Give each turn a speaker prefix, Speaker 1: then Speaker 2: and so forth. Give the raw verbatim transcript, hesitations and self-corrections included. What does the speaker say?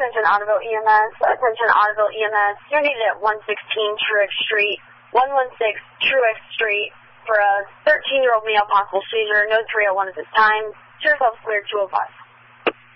Speaker 1: Attention Audubon E M S. Attention Audubon E M S. You're needed at one sixteen Truex Street, one sixteen Truex Street for a thirteen-year-old male possible seizure. No three oh one at this time. Cheers, clear two oh five.